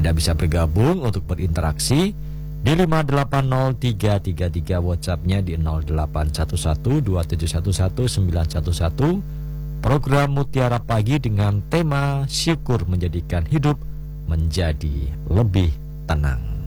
Anda bisa bergabung untuk berinteraksi di 580333, WhatsApp-nya di 081127119111. Program Mutiara Pagi dengan tema Syukur Menjadikan Hidup Menjadi Lebih Tenang.